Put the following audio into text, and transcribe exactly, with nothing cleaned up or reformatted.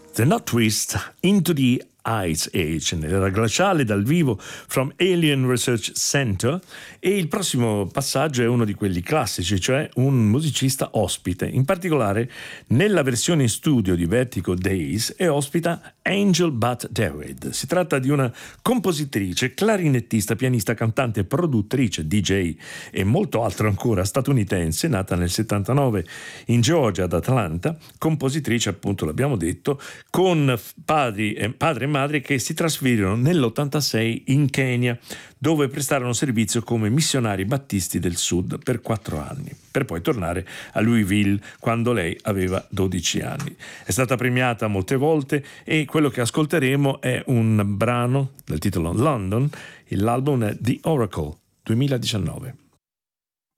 The Knot Twist, Into the Ice Age, nella glaciale dal vivo from Alien Research Center. E il prossimo passaggio è uno di quelli classici, cioè un musicista ospite. In particolare nella versione in studio di Vertigo Days è ospita Angel Bat Dawid. Si tratta di una compositrice, clarinettista, pianista, cantante, produttrice, D J e molto altro ancora, statunitense, nata nel settantanove in Georgia ad Atlanta, compositrice appunto, l'abbiamo detto, con padri e, padre e madre che si trasferirono nell'ottantasei in Kenya, dove prestarono servizio come missionari battisti del sud per quattro anni, per poi tornare a Louisville quando lei aveva dodici anni. È stata premiata molte volte e quello che ascolteremo è un brano dal titolo London. L'album è The Oracle duemiladiciannove.